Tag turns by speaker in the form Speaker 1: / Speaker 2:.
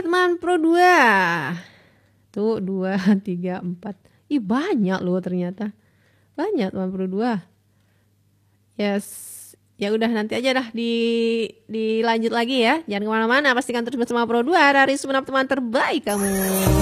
Speaker 1: teman Pro 2. Tuh 2, 3, 4. Ih banyak loh ternyata. Banyak teman Pro 2. Yes. Ya udah nanti aja dah dilanjut lagi ya. Jangan kemana-mana. Pastikan terus bersama Pro 2. Dari Sumenep teman terbaik kamu.